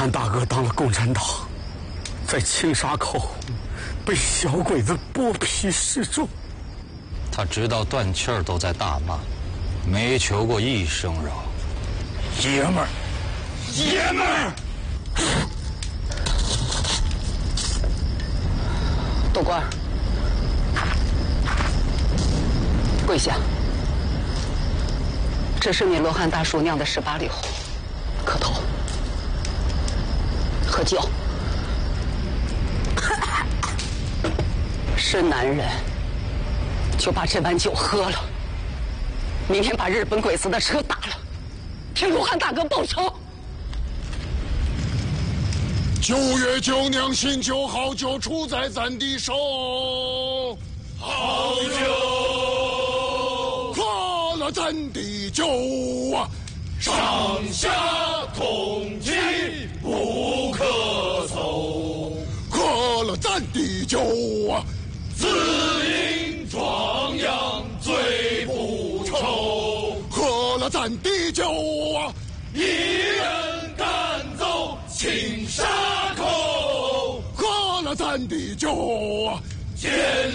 汉大哥当了共产党，在青沙口被小鬼子剥皮示众。 他直到断气儿都在大骂，没求过一声饶。 爷们儿，爷们儿！ 豆官，跪下。这是你罗汉大叔酿的18里红，磕头，喝酒。是男人，就把这碗酒喝了。明天把日本鬼子的车打了，替罗汉大哥报仇。 9月9酿新酒，好酒出在咱的手，好酒喝了咱的酒啊，上下同济不可凑，喝了咱的酒啊，自饮壮阳醉不愁，喝了咱的酒啊，一人赶走青沙口，喝了咱的酒啊，